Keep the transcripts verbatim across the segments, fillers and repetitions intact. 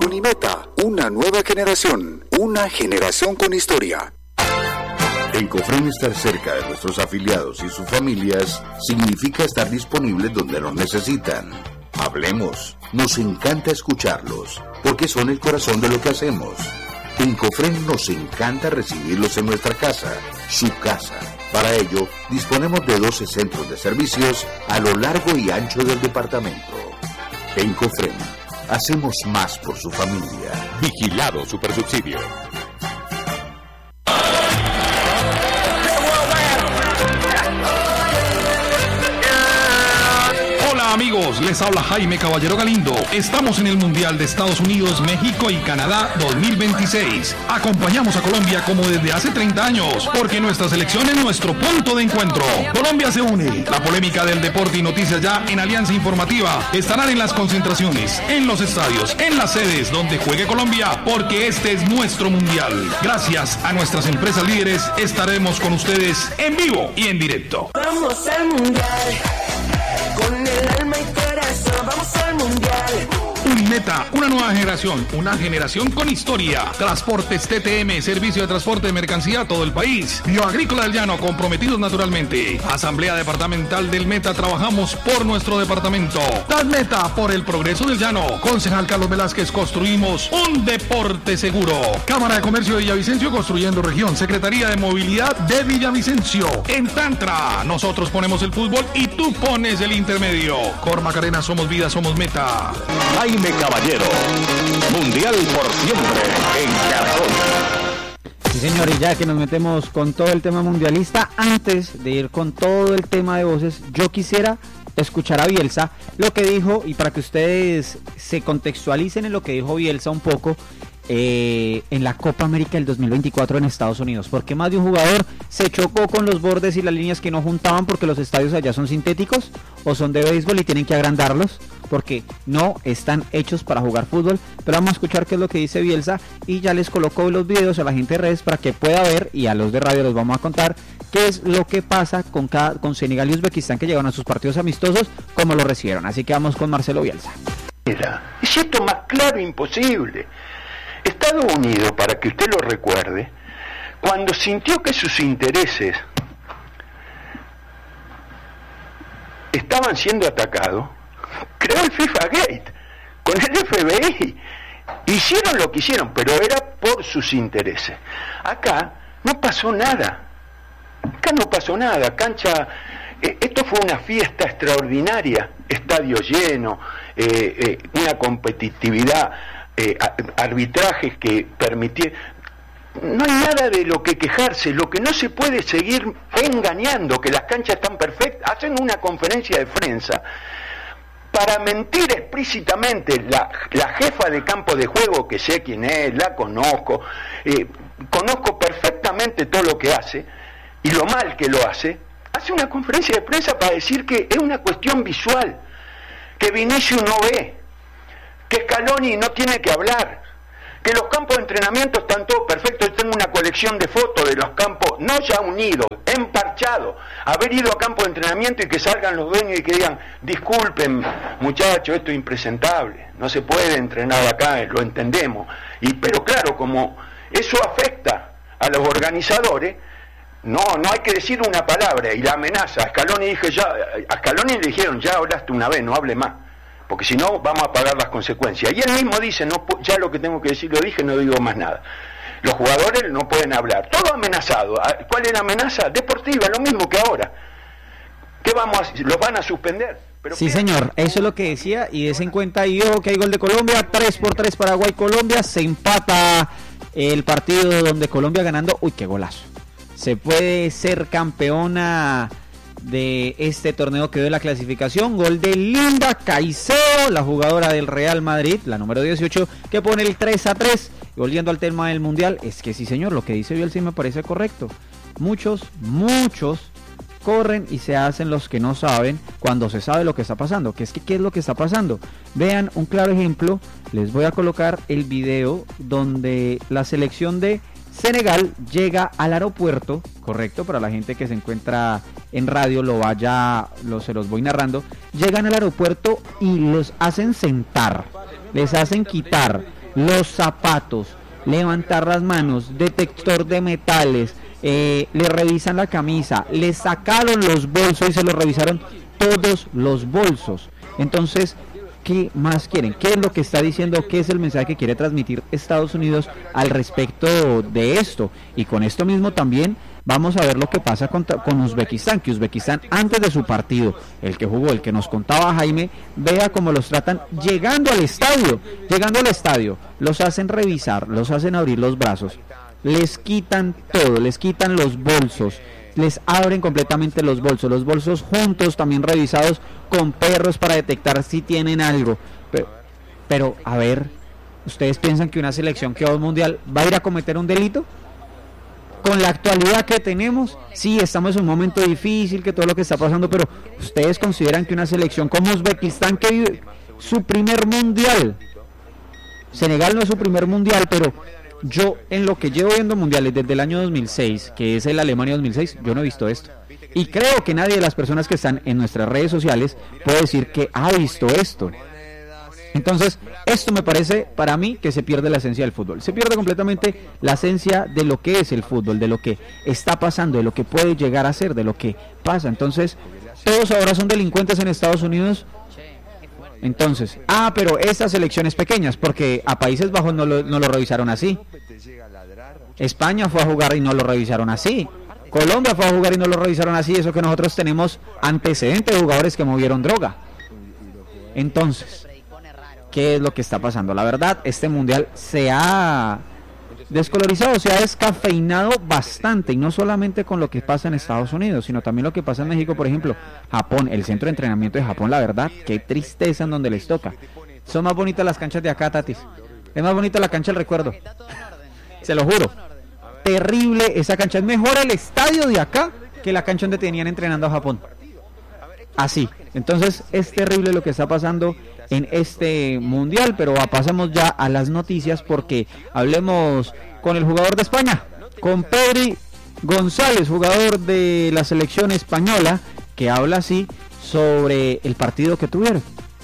Unimeta, una nueva generación, una generación con historia. En Cofren, estar cerca de nuestros afiliados y sus familias significa estar disponibles donde nos necesitan. Hablemos, nos encanta escucharlos, porque son el corazón de lo que hacemos. En Cofren nos encanta recibirlos en nuestra casa, su casa. Para ello, disponemos de doce centros de servicios a lo largo y ancho del departamento. En Cofren, hacemos más por su familia. Vigilado Supersubsidio. Amigos, les habla Jaime Caballero Galindo. Estamos en el Mundial de Estados Unidos, México y Canadá dos mil veintiséis. Acompañamos a Colombia como desde hace treinta años, porque nuestra selección es nuestro punto de encuentro. Colombia se une. La polémica del deporte y noticias ya en Alianza Informativa estarán en las concentraciones, en los estadios, en las sedes donde juegue Colombia, porque este es nuestro Mundial. Gracias a nuestras empresas líderes estaremos con ustedes en vivo y en directo. Vamos al Mundial. Con el alma y corazón, vamos al Mundial. Unimeta, una nueva generación, una generación con historia. Transportes T T M, servicio de transporte de mercancía a todo el país. Bioagrícola del Llano, comprometidos naturalmente. Asamblea Departamental del Meta, trabajamos por nuestro departamento. Meta, por el progreso del Llano. Concejal Carlos Velázquez, construimos un deporte seguro. Cámara de Comercio de Villavicencio, construyendo región. Secretaría de Movilidad de Villavicencio. En Tantra, nosotros ponemos el fútbol y tú pones el intermedio. Cor Macarena, somos vida, somos Meta. Jaime Caballero, Mundial por siempre en Caracol. Sí, señor, y ya que nos metemos con todo el tema mundialista, antes de ir con todo el tema de voces, yo quisiera escuchar a Bielsa lo que dijo, y para que ustedes se contextualicen en lo que dijo Bielsa un poco, eh, en la Copa América del dos mil veinticuatro en Estados Unidos, porque más de un jugador se chocó con los bordes y las líneas que no juntaban porque los estadios allá son sintéticos o son de béisbol y tienen que agrandarlos porque no están hechos para jugar fútbol. Pero vamos a escuchar qué es lo que dice Bielsa, y ya les coloco los videos a la gente de redes para que pueda ver, y a los de radio les vamos a contar qué es lo que pasa con, cada, con Senegal y Uzbekistán, que llegaron a sus partidos amistosos, cómo lo recibieron. Así que vamos con Marcelo Bielsa. Es esto más claro imposible. Estados Unidos, para que usted lo recuerde, cuando sintió que sus intereses estaban siendo atacados, creó el FIFA Gate con el F B I. Hicieron lo que hicieron, pero era por sus intereses. Acá no pasó nada. Acá no pasó nada. Cancha, eh, esto fue una fiesta extraordinaria, estadio lleno, eh, eh, una competitividad, eh, arbitrajes que permitieron. No hay nada de lo que quejarse. Lo que no se puede seguir engañando, que las canchas están perfectas. Hacen una conferencia de prensa para mentir explícitamente. La, la jefa de campo de juego, que sé quién es, la conozco, eh, conozco perfectamente todo lo que hace y lo mal que lo hace, hace una conferencia de prensa para decir que es una cuestión visual, que Vinicius no ve, que Scaloni no tiene que hablar, que los campos de entrenamiento están todos perfectos. Yo tengo una colección de fotos de los campos, no ya unidos, emparchados. Haber ido a campo de entrenamiento y que salgan los dueños y que digan: disculpen muchachos, esto es impresentable, no se puede entrenar acá, lo entendemos. Y pero claro, como eso afecta a los organizadores, no, no hay que decir una palabra. Y la amenaza, a Scaloni dije ya, a Scaloni le dijeron: ya hablaste una vez, no hable más, porque si no vamos a pagar las consecuencias. Y él mismo dice: no, ya lo que tengo que decir lo dije, no digo más nada. Los jugadores no pueden hablar, todo amenazado. ¿Cuál es la amenaza? Deportiva, lo mismo que ahora. ¿Qué vamos a hacer? ¿Los van a suspender? ¿Pero sí, qué? señor, eso es lo que decía. Y des en cuenta, y ojo que hay gol de Colombia, tres por tres Paraguay-Colombia, se empata el partido donde Colombia ganando. Uy, qué golazo. Se puede ser campeona de este torneo que dio la clasificación. Gol de Linda Caicedo, la jugadora del Real Madrid, la número dieciocho, que pone el tres a tres. Y volviendo al tema del mundial, es que sí, señor, lo que dice Biel sí me parece correcto. Muchos, muchos corren y se hacen los que no saben cuando se sabe lo que está pasando. ¿Qué es que qué es lo que está pasando? Vean un claro ejemplo. Les voy a colocar el video donde la selección de Senegal llega al aeropuerto, correcto, para la gente que se encuentra en radio lo vaya, lo, se los voy narrando. Llegan al aeropuerto y los hacen sentar, les hacen quitar los zapatos, levantar las manos, detector de metales, eh, le revisan la camisa, le sacaron los bolsos y se los revisaron todos los bolsos. Entonces, ¿qué más quieren? ¿Qué es lo que está diciendo? ¿Qué es el mensaje que quiere transmitir Estados Unidos al respecto de esto? Y con esto mismo también vamos a ver lo que pasa con, con Uzbekistán, que Uzbekistán antes de su partido, el que jugó, el que nos contaba Jaime, vea cómo los tratan llegando al estadio, llegando al estadio, los hacen revisar, los hacen abrir los brazos, les quitan todo, les quitan los bolsos, les abren completamente los bolsos, los bolsos juntos también revisados con perros para detectar si tienen algo, pero, pero a ver, ¿ustedes piensan que una selección que va al mundial va a ir a cometer un delito? Con la actualidad que tenemos, sí, estamos en un momento difícil, que todo lo que está pasando, pero ¿ustedes consideran que una selección como Uzbekistán, que vive su primer mundial, Senegal no es su primer mundial, pero yo en lo que llevo viendo mundiales desde el año dos mil seis, que es el Alemania dos mil seis, yo no he visto esto, y creo que nadie de las personas que están en nuestras redes sociales puede decir que ha visto esto? Entonces, esto me parece, para mí, que se pierde la esencia del fútbol. Se pierde completamente la esencia de lo que es el fútbol, de lo que está pasando, de lo que puede llegar a ser, de lo que pasa. Entonces, todos ahora son delincuentes en Estados Unidos. Entonces, ah, pero estas selecciones pequeñas, porque a Países Bajos no lo, no lo revisaron así. España fue a jugar y no lo revisaron así. Colombia fue a jugar y no lo revisaron así. Eso que nosotros tenemos antecedentes de jugadores que movieron droga. Entonces, ¿qué es lo que está pasando? La verdad, este mundial se ha descolorizado, se ha descafeinado bastante, y no solamente con lo que pasa en Estados Unidos, sino también lo que pasa en México, por ejemplo. Japón, el centro de entrenamiento de Japón, la verdad, qué tristeza en donde les toca. Son más bonitas las canchas de acá, Tatis. Es más bonita la cancha del recuerdo. Se lo juro. Terrible esa cancha. Es mejor el estadio de acá que la cancha donde tenían entrenando a Japón. Así. Entonces, es terrible lo que está pasando en este mundial, pero pasamos ya a las noticias, porque hablemos con el jugador de España, con Pedri González, jugador de la selección española, que habla así sobre el partido que tuvieron.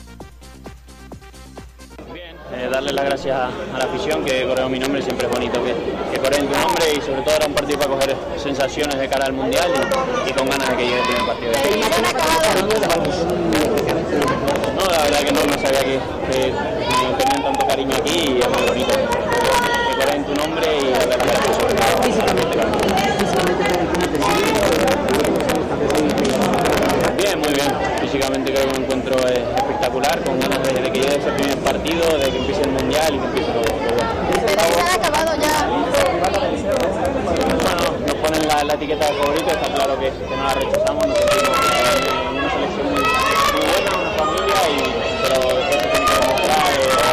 Bien, eh, darle las gracias a, a la afición que corrió mi nombre, siempre es bonito que, que corren tu nombre, y sobre todo era un partido para coger sensaciones de cara al mundial y, y con ganas de que llegue el primer partido. No, la verdad que no, no sabía que, que me tenían tanto cariño aquí, y es muy bonito que corren tu nombre y darle las gracias sobre todo. Bien, muy bien. Físicamente creo que me encuentro eh, espectacular, con ganas de, de que llegue ese primer partido, de que empiece el mundial y que empiece todo lo bueno. ¿Se ha acabado ya? Bueno, nos ponen la, la etiqueta de favorito, está claro que, que no la rechazamos, nos sentimos en una selección muy, muy buena, una familia, y, pero después se tiene que demostrar.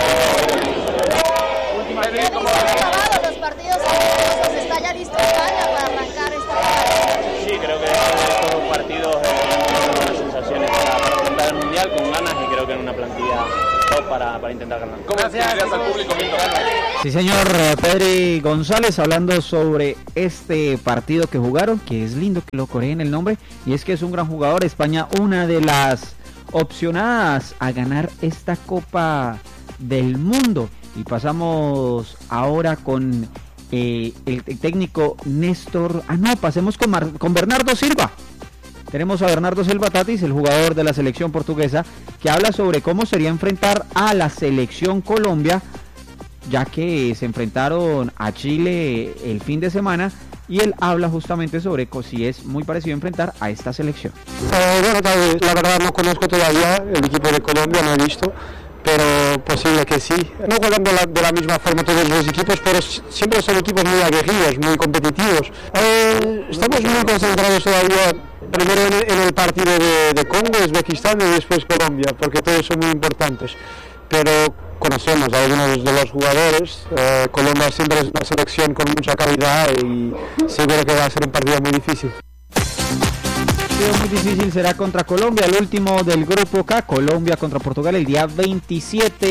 ¿Ya se han acabado los partidos amistosos? ¿Está ya listo España para arrancar esta temporada? Sí, creo que estos dos partidos eh, son buenas sensaciones para, para enfrentar el mundial con ganas, y creo que en una plantilla top para, para intentar ganar. ¿Cómo despedirías al público, Milton? Sí, señor, Pedri González hablando sobre este partido que jugaron, que es lindo que lo coreen el nombre, y es que es un gran jugador. España, una de las opcionadas a ganar esta Copa del Mundo. Y pasamos ahora con eh, el, el técnico Néstor, ah no, pasemos con, Mar, con Bernardo Silva. Tenemos a Bernardo Silva, Tatis, el jugador de la selección portuguesa, que habla sobre cómo sería enfrentar a la selección Colombia, ya que se enfrentaron a Chile el fin de semana, y él habla justamente sobre si es muy parecido enfrentar a esta selección. Eh, bueno, la verdad no conozco todavía el equipo de Colombia, no he visto, pero posible que sí. No juegan de la, de la misma forma todos los equipos, pero siempre son equipos muy aguerridos, muy competitivos. Eh, estamos muy concentrados todavía, primero en, en el partido de, de Congo, Uzbekistán, y después Colombia, porque todos son muy importantes. Pero conocemos a algunos de los jugadores. eh, Colombia siempre es una selección con mucha calidad, y seguro que va a ser un partido muy difícil. Muy difícil será contra Colombia, el último del grupo K, Colombia contra Portugal el día veintisiete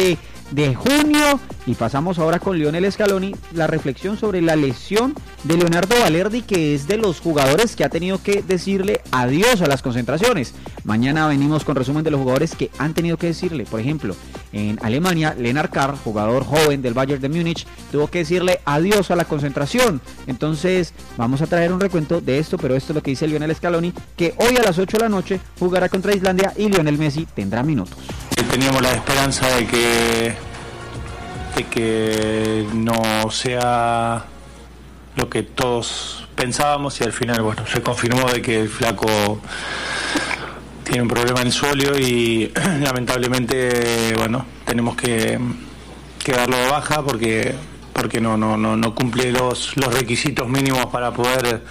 de junio. Y pasamos ahora con Lionel Scaloni, la reflexión sobre la lesión de Leonardo Balerdi, que es de los jugadores que ha tenido que decirle adiós a las concentraciones. Mañana venimos con resumen de los jugadores que han tenido que decirle. Por ejemplo, en Alemania, Lennart Carr, jugador joven del Bayern de Múnich, tuvo que decirle adiós a la concentración. Entonces vamos a traer un recuento de esto, pero esto es lo que dice Lionel Scaloni, que hoy a las ocho de la noche jugará contra Islandia y Lionel Messi tendrá minutos. Teníamos la esperanza de que de que no sea lo que todos pensábamos, y al final, bueno, se confirmó de que el flaco tiene un problema en el sóleo y lamentablemente, bueno, tenemos que, que darlo de baja porque porque no no no no cumple los los requisitos mínimos para poder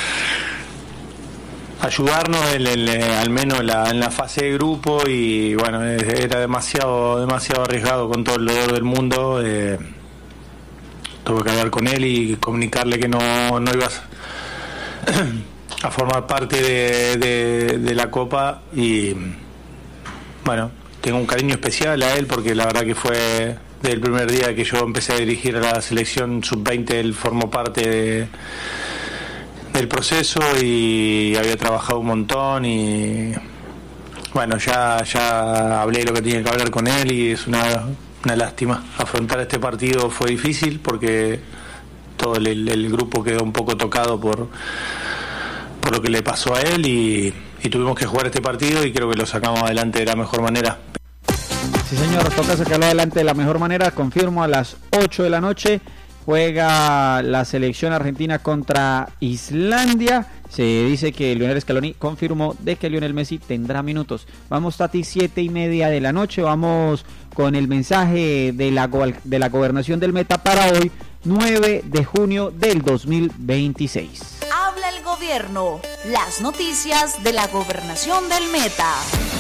ayudarnos en, en, en, al menos en la, en la fase de grupo. Y bueno, era demasiado demasiado arriesgado con todo el dolor del mundo. Eh, tuve que hablar con él y comunicarle que no, no ibas a formar parte de, de, de la Copa. Y bueno, tengo un cariño especial a él porque la verdad que fue desde el primer día que yo empecé a dirigir a la selección sub veinte, él formó parte de del proceso y había trabajado un montón. Y bueno, ya ya hablé lo que tenía que hablar con él y es una, una lástima. Afrontar este partido fue difícil porque todo el, el grupo quedó un poco tocado por por lo que le pasó a él y, y tuvimos que jugar este partido y creo que lo sacamos adelante de la mejor manera. Sí, señor, toca sacarlo adelante de la mejor manera. Confirmo, a las ocho de la noche juega la selección argentina contra Islandia. Se dice que Lionel Scaloni confirmó de que Lionel Messi tendrá minutos. Vamos, Tati, siete y media de la noche. Vamos con el mensaje de la, go- de la gobernación del Meta para hoy, nueve de junio del dos mil veintiséis. Habla el gobierno. Las noticias de la gobernación del Meta.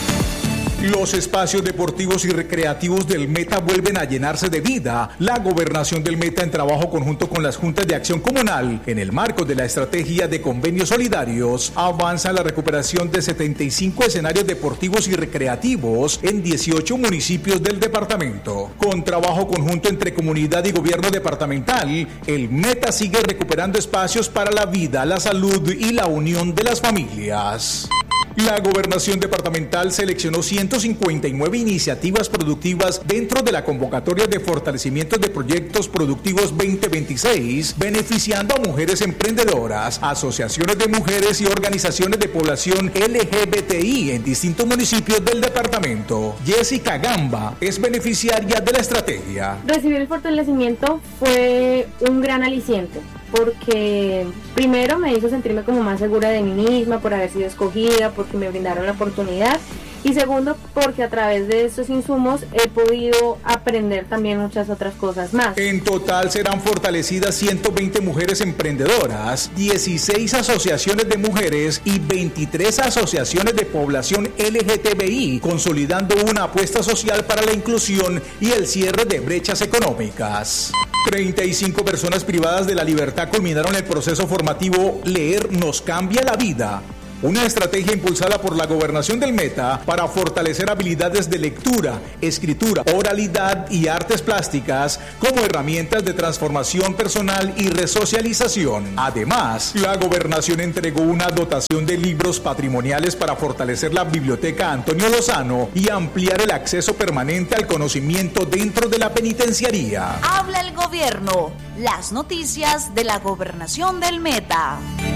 Los espacios deportivos y recreativos del Meta vuelven a llenarse de vida. La gobernación del Meta, en trabajo conjunto con las juntas de acción comunal, en el marco de la estrategia de convenios solidarios, avanza la recuperación de setenta y cinco escenarios deportivos y recreativos en dieciocho municipios del departamento. Con trabajo conjunto entre comunidad y gobierno departamental, el Meta sigue recuperando espacios para la vida, la salud y la unión de las familias. La gobernación departamental seleccionó ciento cincuenta y nueve iniciativas productivas dentro de la convocatoria de fortalecimiento de proyectos productivos veinte veintiséis, beneficiando a mujeres emprendedoras, asociaciones de mujeres y organizaciones de población L G B T I en distintos municipios del departamento. Jessica Gamba es beneficiaria de la estrategia. Recibir el fortalecimiento fue un gran aliciente, porque primero me hizo sentirme como más segura de mí misma por haber sido escogida, porque me brindaron la oportunidad, y segundo, porque a través de estos insumos he podido aprender también muchas otras cosas más. En total serán fortalecidas ciento veinte mujeres emprendedoras, dieciséis asociaciones de mujeres y veintitrés asociaciones de población L G T B I, consolidando una apuesta social para la inclusión y el cierre de brechas económicas. treinta y cinco personas privadas de la libertad culminaron el proceso formativo Leer nos cambia la vida, una estrategia impulsada por la gobernación del Meta para fortalecer habilidades de lectura, escritura, oralidad y artes plásticas como herramientas de transformación personal y resocialización. Además, la gobernación entregó una dotación de libros patrimoniales para fortalecer la biblioteca Antonio Lozano y ampliar el acceso permanente al conocimiento dentro de la penitenciaría. Habla el gobierno. Las noticias de la gobernación del Meta.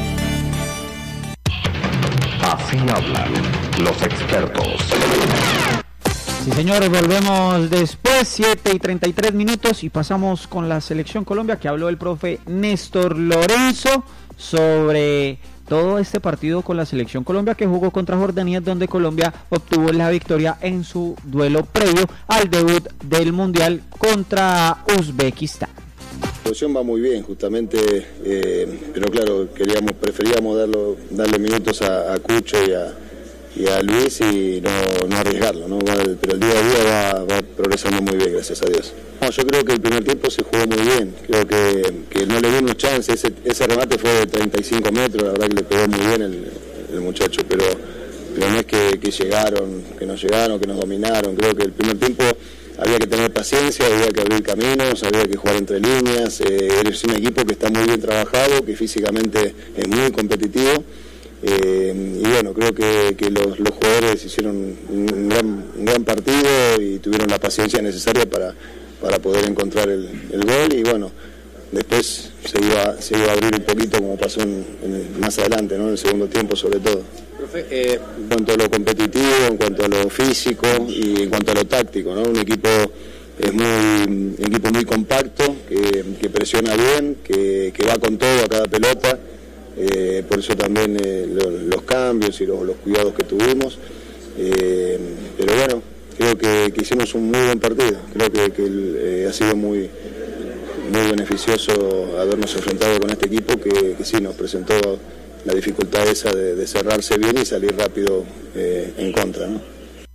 Así hablan los expertos. Sí, señores, volvemos después, siete y treinta y tres minutos, y pasamos con la selección Colombia, que habló el profe Néstor Lorenzo sobre todo este partido con la selección Colombia, que jugó contra Jordania, donde Colombia obtuvo la victoria en su duelo previo al debut del Mundial contra Uzbekistán. La situación va muy bien, justamente, eh, pero claro, queríamos, preferíamos darlo, darle minutos a, a Cucho y a, y a Luis y no, no arriesgarlo, ¿no? Va, pero el día a día va, va progresando muy bien, gracias a Dios. No, yo creo que el primer tiempo se jugó muy bien, creo que, que no le dimos chance, ese, ese remate fue de treinta y cinco metros, la verdad que le pegó muy bien el, el muchacho, pero, pero no es que, que llegaron, que nos llegaron, que nos dominaron, creo que el primer tiempo había que tener paciencia, había que abrir caminos, había que jugar entre líneas. Eh, es un equipo que está muy bien trabajado, que físicamente es muy competitivo. Eh, y bueno, creo que, que los, los jugadores hicieron un gran, un gran partido y tuvieron la paciencia necesaria para, para poder encontrar el, el gol. Y bueno, después se iba, se iba a abrir un poquito como pasó en, en, más adelante, ¿no? En el segundo tiempo sobre todo. Profe, eh... en cuanto a lo competitivo, en cuanto a lo físico y en cuanto a lo táctico, ¿no? Un equipo es muy, un equipo muy compacto, que, que presiona bien, que, que va con todo a cada pelota. Eh, por eso también eh, los, los cambios y los, los cuidados que tuvimos. Eh, pero bueno, creo que, que hicimos un muy buen partido. Creo que, que eh, ha sido muy muy beneficioso habernos enfrentado con este equipo que, que sí nos presentó la dificultad esa de, de cerrarse bien y salir rápido eh, en contra, ¿no?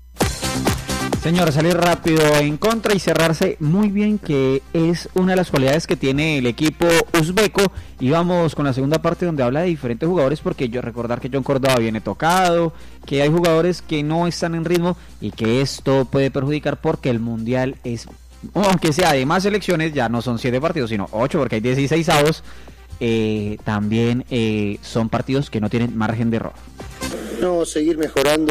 Señor, salir rápido en contra y cerrarse muy bien, que es una de las cualidades que tiene el equipo uzbeco. Y vamos con la segunda parte donde habla de diferentes jugadores, porque yo recordar que John Córdoba viene tocado, que hay jugadores que no están en ritmo y que esto puede perjudicar porque el mundial es, aunque sea de más selecciones, ya no son siete partidos sino ocho porque hay dieciséis avos, eh, también eh, son partidos que no tienen margen de error. No, seguir mejorando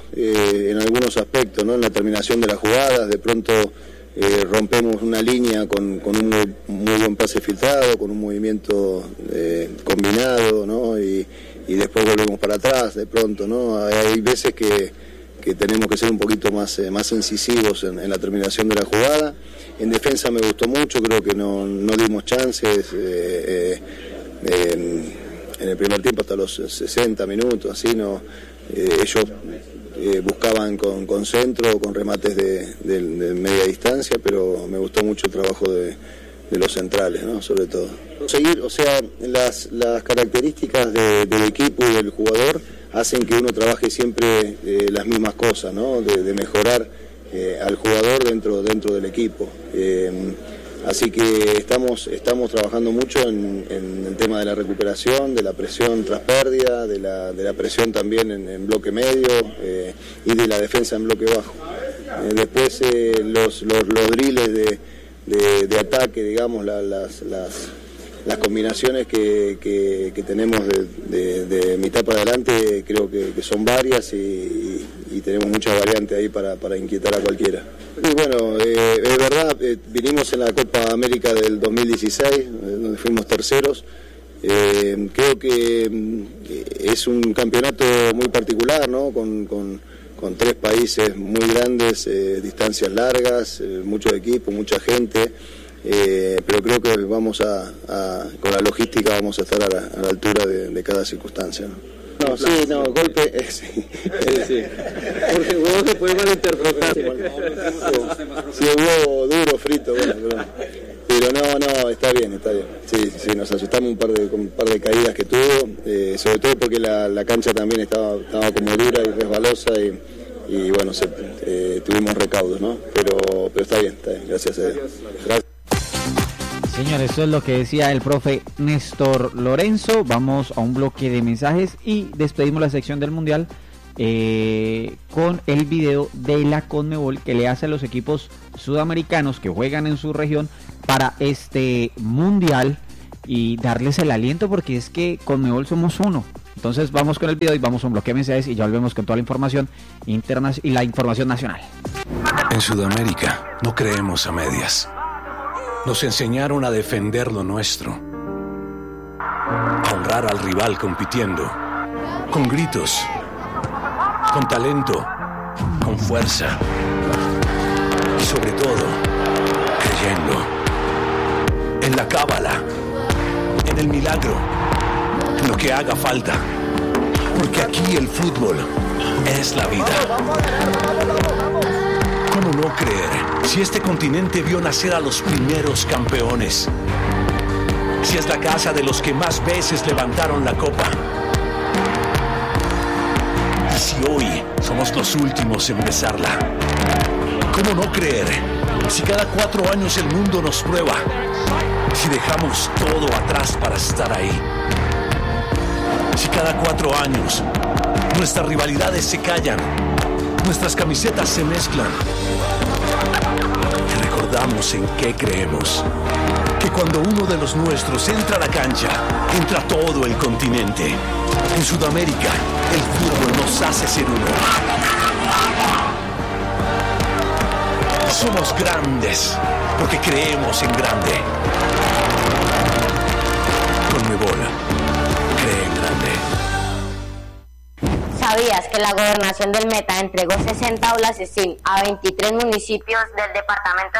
eh, en algunos aspectos, ¿no? En la terminación de las jugadas, de pronto eh, rompemos una línea con, con un muy, muy buen pase filtrado, con un movimiento eh, combinado, ¿no? Y, y después volvemos para atrás, de pronto, ¿no? Hay veces que, que tenemos que ser un poquito más, eh, más incisivos en, en la terminación de la jugada. En defensa me gustó mucho, creo que no, no dimos chances. Eh, eh, eh, En el primer tiempo hasta los sesenta minutos, así no, eh, ellos eh, buscaban con, con centro, con remates de, de, de media distancia, pero me gustó mucho el trabajo de, de los centrales, ¿no? Sobre todo. Seguir, o sea, las, las características de, del equipo y del jugador hacen que uno trabaje siempre eh, las mismas cosas, ¿no? De, de mejorar eh, al jugador dentro, dentro del equipo. Eh, Así que estamos estamos trabajando mucho en, en el tema de la recuperación, de la presión tras pérdida, de la, de la presión también en, en bloque medio eh, y de la defensa en bloque bajo. Eh, después eh, los, los, los drills de, de, de ataque, digamos, la, las, las, las combinaciones que, que, que tenemos de, de, de mitad para adelante creo que, que son varias y, y, y tenemos muchas variantes ahí para, para inquietar a cualquiera. Y bueno, eh, es verdad, eh, vinimos en la Copa América del dos mil dieciséis, eh, donde fuimos terceros. Eh, creo que eh, es un campeonato muy particular, ¿no? Con, con, con tres países muy grandes, eh, distancias largas, eh, muchos equipos, mucha gente. Eh, pero creo que vamos a, a, con la logística vamos a estar a la, a la altura de, de cada circunstancia, ¿no? No, sí, no, golpe, eh, sí, eh, sí. Porque huevo se puede malinterpretar. Sí, huevo duro, frito, bueno, pero, pero no, no, está bien, está bien. Sí, sí, nos asustamos un par de, con un par de caídas que tuvo, eh, sobre todo porque la, la cancha también estaba, estaba como dura y resbalosa y, y bueno, se, eh, tuvimos recaudos, ¿no? Pero, pero está bien, está bien, gracias a Dios. Gracias. Señores, eso es lo que decía el profe Néstor Lorenzo. Vamos a un bloque de mensajes y despedimos la sección del Mundial eh, con el video de la Conmebol que le hace a los equipos sudamericanos que juegan en su región para este Mundial y darles el aliento, porque es que Conmebol somos uno. Entonces vamos con el video y vamos a un bloque de mensajes y ya volvemos con toda la información interna y la información nacional. En Sudamérica no creemos a medias. Nos enseñaron a defender lo nuestro, a honrar al rival compitiendo, con gritos, con talento, con fuerza y sobre todo, creyendo en la cábala, en el milagro, en lo que haga falta, porque aquí el fútbol es la vida. ¿Cómo no creer si este continente vio nacer a los primeros campeones? Si es la casa de los que más veces levantaron la copa. Y si hoy somos los últimos en besarla. ¿Cómo no creer si cada cuatro años el mundo nos prueba? Si dejamos todo atrás para estar ahí. Si cada cuatro años nuestras rivalidades se callan, nuestras camisetas se mezclan damos en qué creemos. Que cuando uno de los nuestros entra a la cancha, entra todo el continente. En Sudamérica, el fútbol nos hace ser uno. Somos grandes porque creemos en grande. Conmebol, cree en grande. ¿Sabías que la gobernación del Meta entregó sesenta aulas STEAM a veintitrés municipios del departamento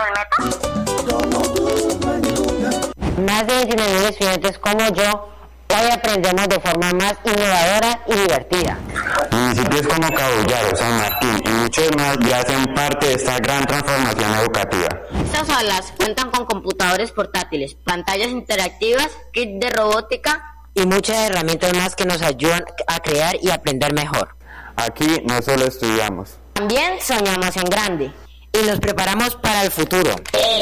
del Meta? Más de veintinueve mil estudiantes como yo hoy aprendemos de forma más innovadora y divertida. Municipios como Cabullaro, San Martín y muchos más ya hacen parte de esta gran transformación educativa. Estas aulas cuentan con computadores portátiles, pantallas interactivas, kit de robótica y muchas herramientas más que nos ayudan a crear y aprender mejor. Aquí no solo estudiamos, también soñamos en grande y nos preparamos para el futuro.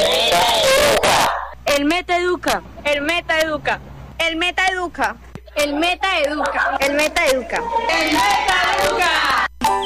El Meta Educa. El Meta Educa. El Meta Educa. El Meta Educa. El Meta Educa. El Meta Educa.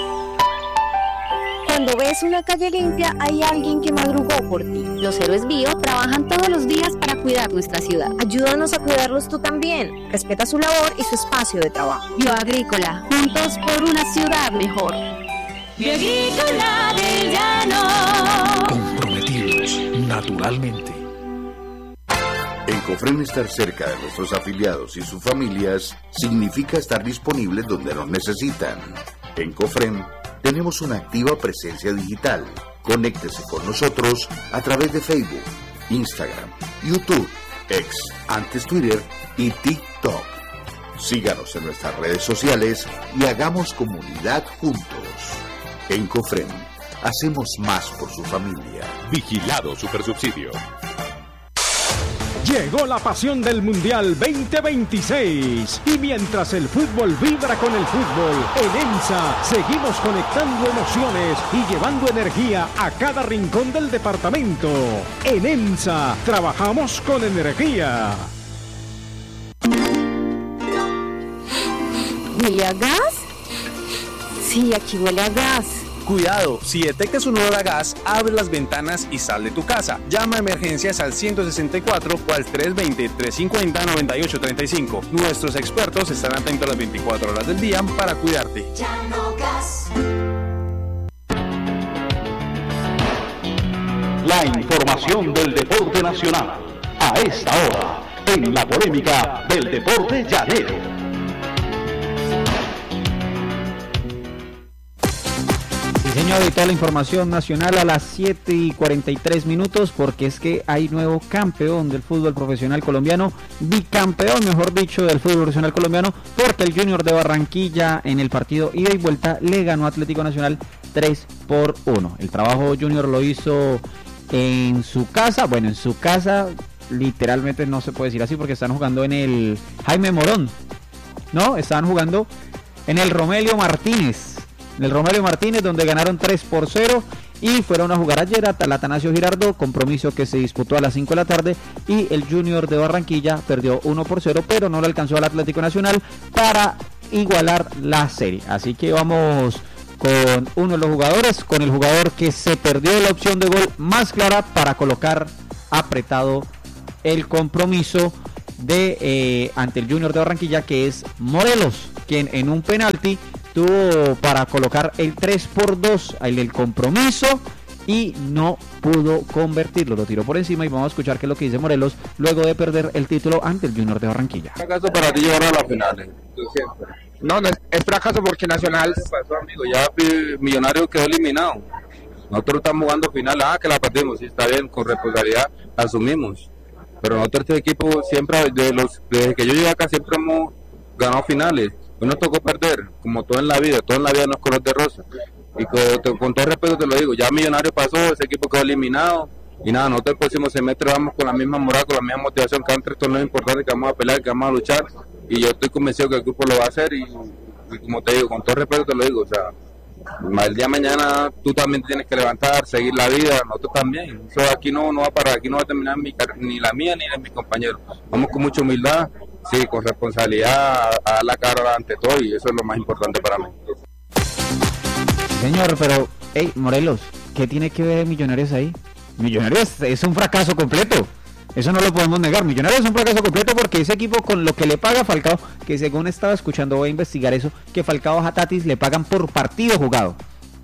Cuando ves una calle limpia, hay alguien que madrugó por ti. Los héroes Bio trabajan todos los días para cuidar nuestra ciudad. Ayúdanos a cuidarlos tú también. Respeta su labor y su espacio de trabajo. Bioagrícola, juntos por una ciudad mejor. Bioagrícola del Llano. Comprometidos naturalmente. En Cofren, estar cerca de nuestros afiliados y sus familias significa estar disponibles donde nos necesitan. En Cofren tenemos una activa presencia digital. Conéctese con nosotros a través de Facebook, Instagram, YouTube, X, antes Twitter y TikTok. Síganos en nuestras redes sociales y hagamos comunidad juntos. En Cofren, hacemos más por su familia. Vigilado Supersubsidio. Llegó la pasión del Mundial veinte veintiséis y mientras el fútbol vibra con el fútbol, en EMSA seguimos conectando emociones y llevando energía a cada rincón del departamento. En EMSA trabajamos con energía. ¿Huele a gas? Sí, aquí huele a gas. Cuidado, si detectas un olor a gas, abre las ventanas y sal de tu casa. Llama a emergencias al ciento sesenta y cuatro o al tres dos cero, tres cinco cero, nueve ocho tres cinco. Nuestros expertos están atentos las veinticuatro horas del día para cuidarte. Llano Gas. La información del deporte nacional. A esta hora, en la polémica del deporte llanero. Señor, y toda la información nacional a las siete y cuarenta y tres minutos, porque es que hay nuevo campeón del fútbol profesional colombiano, bicampeón, mejor dicho, del fútbol profesional colombiano, porque el Junior de Barranquilla en el partido ida y vuelta le ganó a Atlético Nacional tres por uno. El trabajo Junior lo hizo en su casa, bueno, en su casa literalmente no se puede decir así porque están jugando en el Jaime Morón, ¿no? Estaban jugando en el Romelio Martínez. En el Romelio Martínez, donde ganaron tres por cero y fueron a jugar ayer a Atanasio Girardot, compromiso que se disputó a las cinco de la tarde, y el Junior de Barranquilla perdió uno por cero, pero no le alcanzó al Atlético Nacional para igualar la serie. Así que vamos con uno de los jugadores, con el jugador que se perdió la opción de gol más clara para colocar apretado el compromiso de eh, ante el Junior de Barranquilla, que es Morelos, quien en un penalti tuvo para colocar el tres por dos, el del compromiso, y no pudo convertirlo, lo tiró por encima. Y vamos a escuchar qué es lo que dice Morelos luego de perder el título ante el Junior de Barranquilla. ¿Fracaso para ti llegar a la final? No, no es, es fracaso porque Nacional pasó, amigo, ya Millonario quedó eliminado. Nosotros estamos jugando final, ah, que la perdimos, sí, está bien, con responsabilidad asumimos. Pero nosotros este equipo siempre, de los, desde que yo llegué acá, siempre hemos ganado finales. Hoy nos tocó perder, como todo en la vida, todo en la vida no es color de rosa. Y con, con todo respeto te lo digo, ya Millonario pasó, ese equipo quedó eliminado. Y nada, nosotros el próximo semestre vamos con la misma moral, con la misma motivación, que antes esto no es importante, que vamos a pelear, que vamos a luchar. Y yo estoy convencido que el grupo lo va a hacer. Y, y como te digo, con todo respeto te lo digo, o sea, el día de mañana tú también tienes que levantar, seguir la vida, nosotros también. Eso aquí no, no va a parar, aquí no va a terminar mi, ni la mía ni la de mis compañeros. Vamos con mucha humildad. Sí, con responsabilidad, a dar la cara ante todo, y eso es lo más importante para mí. Señor, pero, hey, Morelos, ¿qué tiene que ver Millonarios ahí? Millonarios es un fracaso completo. Eso no lo podemos negar. Millonarios es un fracaso completo porque ese equipo con lo que le paga Falcao, que según estaba escuchando, voy a investigar eso, que Falcao a Tatis le pagan por partido jugado.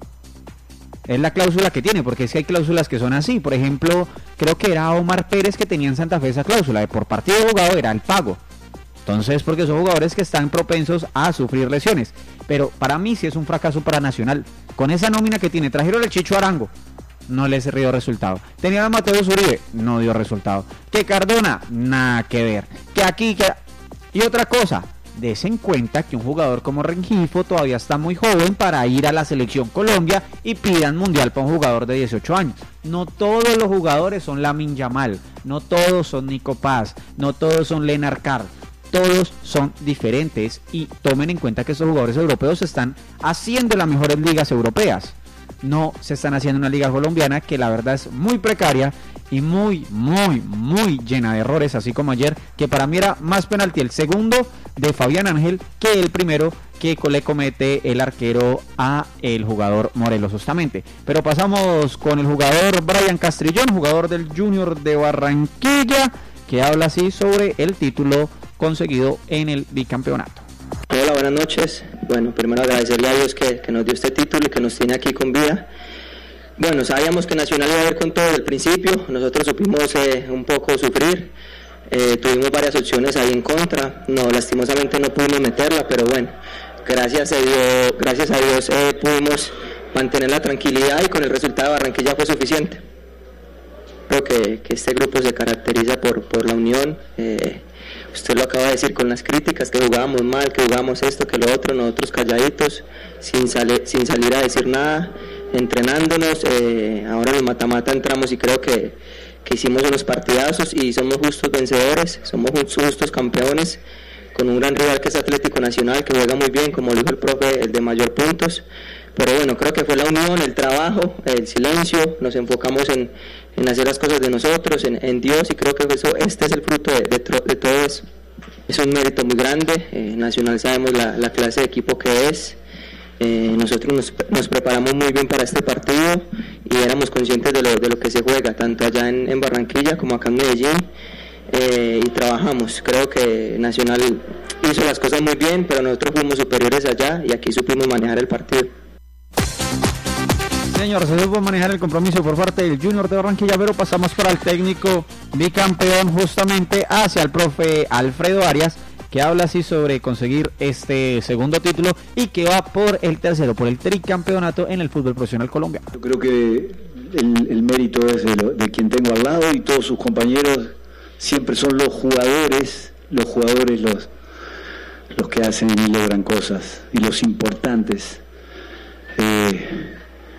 Es la cláusula que tiene, porque es que hay cláusulas que son así. Por ejemplo, creo que era Omar Pérez que tenía en Santa Fe esa cláusula de por partido jugado era el pago. Entonces, porque son jugadores que están propensos a sufrir lesiones. Pero para mí sí es un fracaso para Nacional. Con esa nómina que tiene, trajeron el Chicho Arango, no les dio resultado. Tenían a Mateo Zuribe, no dio resultado. Que Cardona, nada que ver. Que aquí, que... Y otra cosa, des en cuenta que un jugador como Rengifo todavía está muy joven para ir a la selección Colombia y pidan mundial para un jugador de dieciocho años. No todos los jugadores son Lamine Yamal, no todos son Nico Paz, no todos son Lennart Carr. Todos son diferentes y tomen en cuenta que estos jugadores europeos se están haciendo en las mejores ligas europeas. No se están haciendo en una liga colombiana que la verdad es muy precaria y muy, muy, muy llena de errores, así como ayer, que para mí era más penalti el segundo de Fabián Ángel que el primero que le comete el arquero a el jugador Morelos justamente. Pero pasamos con el jugador Brian Castrillón, jugador del Junior de Barranquilla, que habla así sobre el título conseguido en el bicampeonato. Hola, buenas noches. Bueno, primero agradecerle a Dios que, que nos dio este título y que nos tiene aquí con vida. Bueno, sabíamos que Nacional iba a ir con todo desde el principio. Nosotros supimos eh, un poco sufrir. Eh, tuvimos varias opciones ahí en contra. No, lastimosamente no pudimos meterla, pero bueno, gracias a Dios, gracias a Dios eh, pudimos mantener la tranquilidad y con el resultado de Barranquilla fue suficiente. Creo que, que este grupo se caracteriza por, por la unión. Eh, Usted lo acaba de decir con las críticas, que jugábamos mal, que jugábamos esto, que lo otro, nosotros calladitos, sin, sale, sin salir a decir nada, entrenándonos. Eh, ahora en el mata-mata entramos y creo que, que hicimos unos partidazos y somos justos vencedores, somos justos campeones, con un gran rival que es Atlético Nacional, que juega muy bien, como dijo el profe, el de mayor puntos. Pero bueno, creo que fue la unión, el trabajo, el silencio, nos enfocamos en, en hacer las cosas de nosotros, en, en Dios, y creo que eso, este es el fruto de, de, de todo eso. Es un mérito muy grande. eh, Nacional sabemos la, la clase de equipo que es. Eh, nosotros nos, nos preparamos muy bien para este partido y éramos conscientes de lo, de lo que se juega, tanto allá en, en Barranquilla como acá en Medellín, eh, y trabajamos. Creo que Nacional hizo las cosas muy bien, pero nosotros fuimos superiores allá y aquí supimos manejar el partido. Señor, se supo manejar el compromiso por parte del Junior de Barranquilla, pero pasamos para el técnico bicampeón justamente hacia el profe Alfredo Arias, que habla así sobre conseguir este segundo título y que va por el tercero, por el tricampeonato en el fútbol profesional colombiano. Yo creo que el, el mérito es de, lo, de quien tengo al lado y todos sus compañeros. Siempre son los jugadores, los jugadores los, los que hacen y logran cosas, y los importantes. Eh,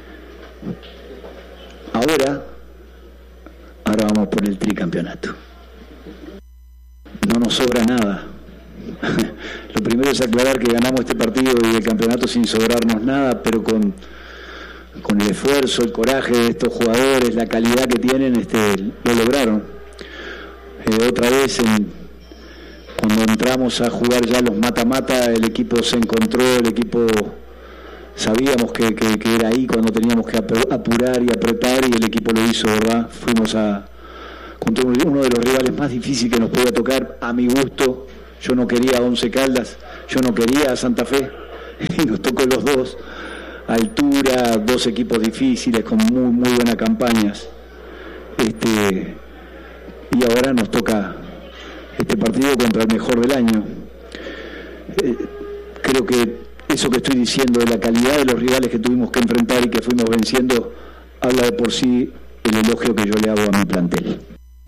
Ahora, ahora vamos por el tricampeonato. No nos sobra nada. Lo primero es aclarar que ganamos este partido y el campeonato sin sobrarnos nada, pero con, con el esfuerzo, el coraje de estos jugadores, la calidad que tienen, este, lo lograron. Eh, otra vez, en, cuando entramos a jugar ya los mata-mata, el equipo se encontró, el equipo... Sabíamos que, que, que era ahí cuando teníamos que apurar y apretar, y el equipo lo hizo, ¿verdad? Fuimos a contra uno de los rivales más difíciles que nos podía tocar, a mi gusto. Yo no quería a Once Caldas, yo no quería a Santa Fe, y nos tocó los dos. Altura, dos equipos difíciles con muy, muy buenas campañas. Este, y ahora nos toca este partido contra el mejor del año. Eh, creo que eso que estoy diciendo de la calidad de los rivales que tuvimos que enfrentar y que fuimos venciendo, habla de por sí el elogio que yo le hago a mi plantel.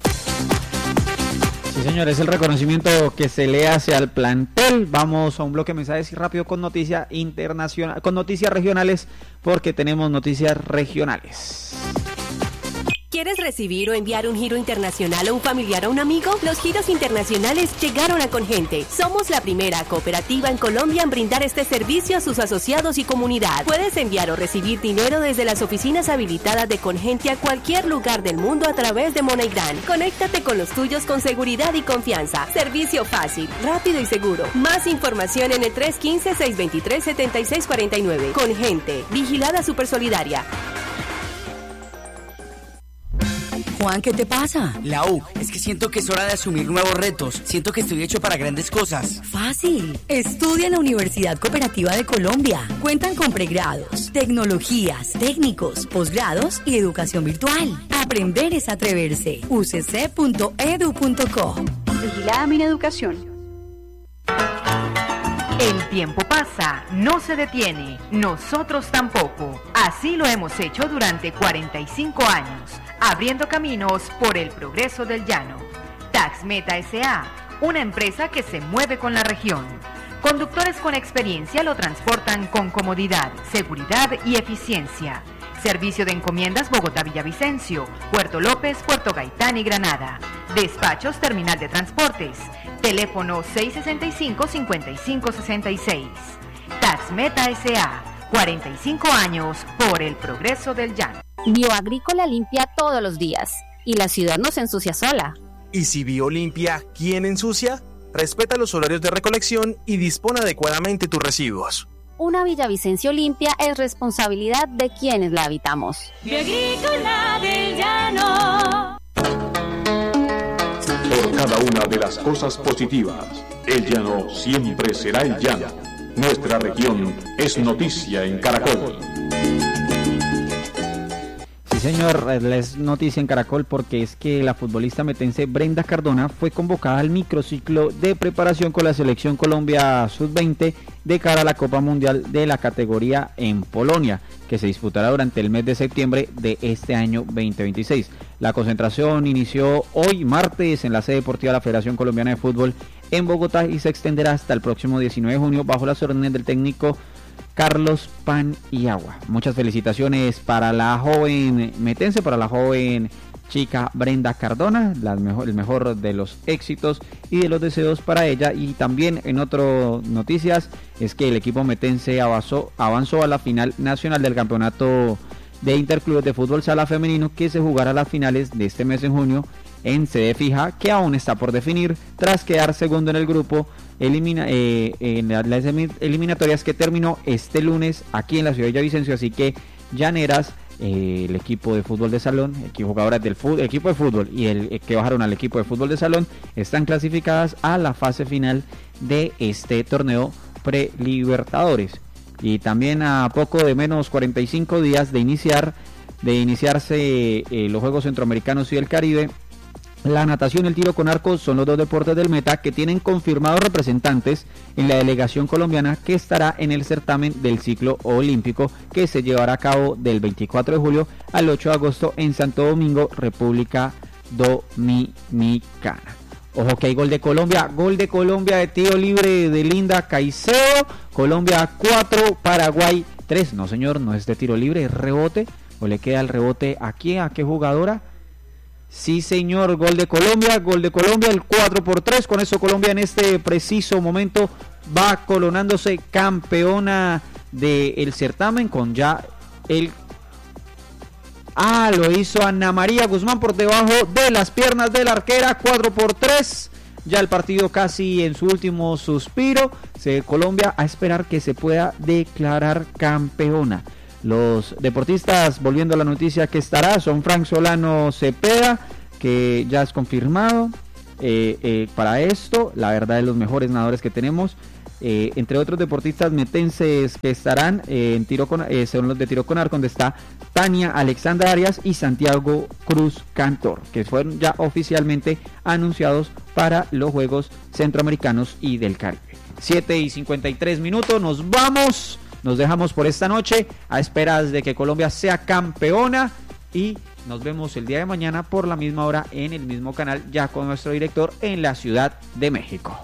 Sí, señor, es el reconocimiento que se le hace al plantel. Vamos a un bloque de mensajes y rápido con noticias internacionales, con noticias regionales, porque tenemos noticias regionales. ¿Quieres recibir o enviar un giro internacional a un familiar o un amigo? Los giros internacionales llegaron a Congente. Somos la primera cooperativa en Colombia en brindar este servicio a sus asociados y comunidad. Puedes enviar o recibir dinero desde las oficinas habilitadas de Congente a cualquier lugar del mundo a través de MoneyGram. Conéctate con los tuyos con seguridad y confianza. Servicio fácil, rápido y seguro. Más información en el tres uno cinco, seis dos tres, siete seis cuatro nueve. Congente, vigilada Supersolidaria. Juan, ¿qué te pasa? Lau, es que siento que es hora de asumir nuevos retos. Siento que estoy hecho para grandes cosas. Fácil. Estudia en la Universidad Cooperativa de Colombia. Cuentan con pregrados, tecnologías, técnicos, posgrados y educación virtual. Aprender es atreverse. u c c punto e d u punto co. Vigilada Mineducación. El tiempo pasa, no se detiene, nosotros tampoco. Así lo hemos hecho durante cuarenta y cinco años, abriendo caminos por el progreso del llano. Taxmeta S A, una empresa que se mueve con la región. Conductores con experiencia lo transportan con comodidad, seguridad y eficiencia. Servicio de encomiendas Bogotá-Villavicencio, Puerto López, Puerto Gaitán y Granada. Despachos Terminal de Transportes. Teléfono seis sesenta y cinco, cincuenta y cinco sesenta y seis. Taxmeta S A, cuarenta y cinco años por el progreso del llano. Bioagrícola limpia todos los días y la ciudad no se ensucia sola. ¿Y si Bio limpia, quién ensucia? Respeta los horarios de recolección y dispone adecuadamente tus residuos. Una Villavicencio limpia es responsabilidad de quienes la habitamos. Bioagrícola del llano. Por cada una de las cosas positivas, el llano siempre será el llano. Nuestra región es noticia en Caracol. Sí, señor, es noticia en Caracol porque es que la futbolista metense Brenda Cardona fue convocada al microciclo de preparación con la selección Colombia sub veinte de cara a la Copa Mundial de la categoría en Polonia, que se disputará durante el mes de septiembre de este año veinte veintiséis. La concentración inició hoy martes en la sede deportiva de la Federación Colombiana de Fútbol en Bogotá y se extenderá hasta el próximo diecinueve de junio bajo las órdenes del técnico Carlos Paniagua. Muchas felicitaciones para la joven metense, para la joven chica Brenda Cardona, la mejor, el mejor de los éxitos y de los deseos para ella. Y también en otras noticias es que el equipo metense avanzó, avanzó a la final nacional del campeonato de interclubes de fútbol sala femenino que se jugará a las finales de este mes en junio en sede fija, que aún está por definir tras quedar segundo en el grupo elimina, eh, en las eliminatorias que terminó este lunes aquí en la ciudad de Villavicencio. Así que Llaneras, eh, el equipo de fútbol de salón, el jugadoras del fútbol, equipo de fútbol y el eh, que bajaron al equipo de fútbol de salón están clasificadas a la fase final de este torneo pre-Libertadores. Y también a poco de menos cuarenta y cinco días de iniciar de iniciarse eh, los Juegos Centroamericanos y del Caribe, la natación y el tiro con arco son los dos deportes del Meta que tienen confirmados representantes en la delegación colombiana que estará en el certamen del ciclo olímpico que se llevará a cabo del veinticuatro de julio al ocho de agosto en Santo Domingo, República Dominicana. Ojo que hay gol de Colombia, gol de Colombia de tiro libre de Linda Caicedo. Colombia cuatro, Paraguay tres. No señor, no es de tiro libre, es rebote. ¿O le queda el rebote aquí? ¿A qué jugadora? Sí señor, gol de Colombia, gol de Colombia, el cuatro por tres. Con eso Colombia en este preciso momento va coronándose campeona del certamen con ya el... Ah, lo hizo Ana María Guzmán por debajo de las piernas de la arquera, cuatro por tres. Ya el partido casi en su último suspiro. Se Colombia a esperar que se pueda declarar campeona. Los deportistas, volviendo a la noticia que estará, son Frank Solano Cepeda, que ya es confirmado eh, eh, para esto, la verdad de los mejores nadadores que tenemos. Eh, entre otros deportistas metenses que estarán eh, en tiro con, eh, son los de tiro con arco, donde está Tania Alexandra Arias y Santiago Cruz Cantor, que fueron ya oficialmente anunciados para los Juegos Centroamericanos y del Caribe. siete y cincuenta y tres minutos, nos vamos, nos dejamos por esta noche a esperas de que Colombia sea campeona y nos vemos el día de mañana por la misma hora en el mismo canal, ya con nuestro director en la Ciudad de México.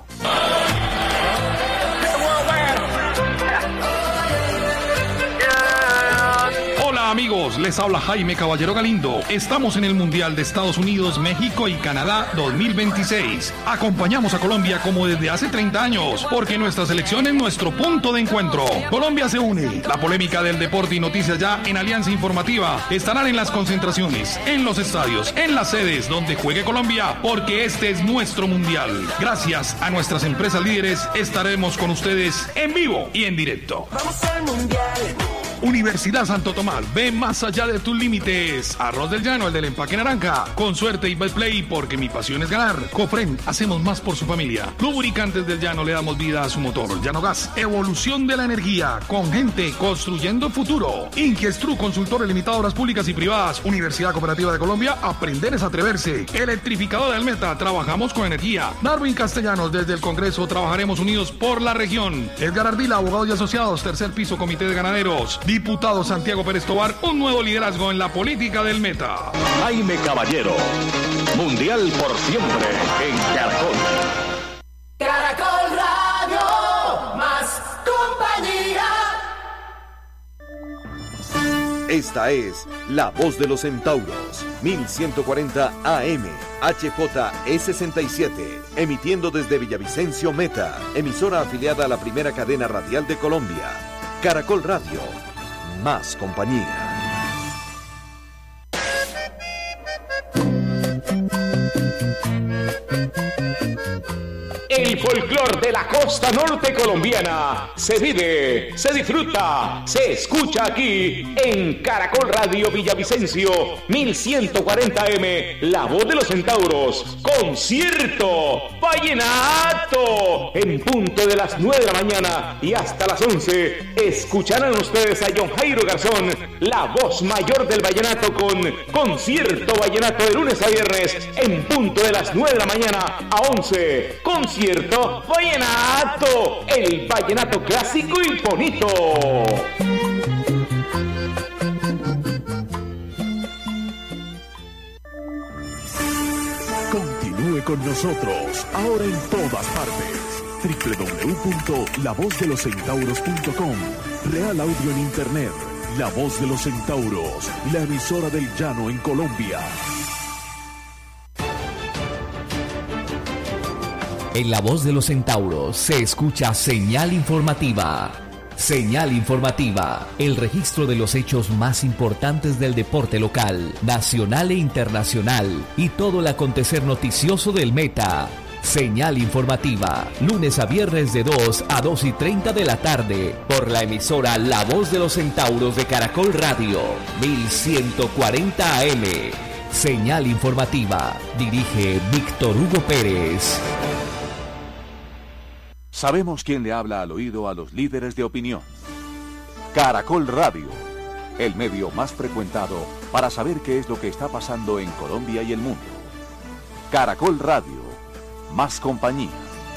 Amigos, les habla Jaime Caballero Galindo. Estamos en el Mundial de Estados Unidos, México y Canadá dos mil veintiséis. Acompañamos a Colombia como desde hace treinta años, porque nuestra selección es nuestro punto de encuentro. Colombia se une. La polémica del deporte y noticias ya en Alianza Informativa estarán en las concentraciones, en los estadios, en las sedes donde juegue Colombia, porque este es nuestro Mundial. Gracias a nuestras empresas líderes estaremos con ustedes en vivo y en directo. Vamos al Mundial. Universidad Santo Tomás, ve más allá de tus límites. Arroz del Llano, el del empaque naranja. Con suerte y Betplay, porque mi pasión es ganar. Cofren, hacemos más por su familia. Lubricantes del Llano, le damos vida a su motor. Llano Gas, evolución de la energía. Con gente construyendo futuro. Inquiestru, consultor limitado a obras públicas y privadas. Universidad Cooperativa de Colombia, aprender es atreverse. Electrificador del Meta, trabajamos con energía. Darwin Castellanos, desde el Congreso, trabajaremos unidos por la región. Edgar Ardila, abogados y asociados, tercer piso, Comité de Ganaderos. Diputado Santiago Pérez Tobar, un nuevo liderazgo en la política del Meta. Jaime Caballero, Mundial por siempre en Caracol. Caracol Radio, más compañía. Esta es La Voz de los Centauros, mil ciento cuarenta A M, H J E sesenta y siete, emitiendo desde Villavicencio Meta, emisora afiliada a la primera cadena radial de Colombia. Caracol Radio, más compañía. El folclor de la costa norte colombiana se vive, se disfruta, se escucha aquí en Caracol Radio Villavicencio mil ciento cuarenta A M, La Voz de los Centauros, concierto vallenato en punto de las nueve de la mañana y hasta las once. Escucharán ustedes a John Jairo Garzón, la voz mayor del vallenato, con concierto vallenato de lunes a viernes en punto de las nueve de la mañana a once. Concierto vallenato, el vallenato clásico y bonito. Continúe con nosotros, ahora en todas partes. doble u doble u doble u punto la voz de los centauros punto com. Real Audio en Internet. La Voz de los Centauros, la emisora del llano en Colombia. En La Voz de los Centauros se escucha señal informativa. Señal informativa, el registro de los hechos más importantes del deporte local, nacional e internacional y todo el acontecer noticioso del Meta. Señal informativa, lunes a viernes de dos a dos y treinta de la tarde, por la emisora La Voz de los Centauros de Caracol Radio, mil ciento cuarenta A M. Señal informativa, dirige Víctor Hugo Pérez. Sabemos quién le habla al oído a los líderes de opinión. Caracol Radio, el medio más frecuentado para saber qué es lo que está pasando en Colombia y el mundo. Caracol Radio, más compañía.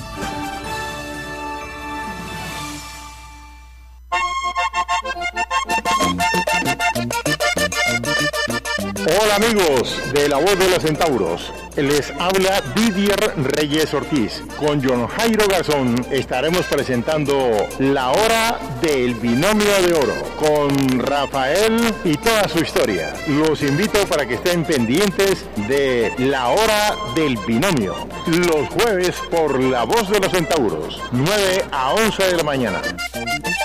Hola amigos de La Voz de los Centauros, les habla Didier Reyes Ortiz. Con John Jairo Garzón estaremos presentando La Hora del Binomio de Oro con Rafael y toda su historia. Los invito para que estén pendientes de La Hora del Binomio, los jueves por La Voz de los Centauros, nueve a once de la mañana.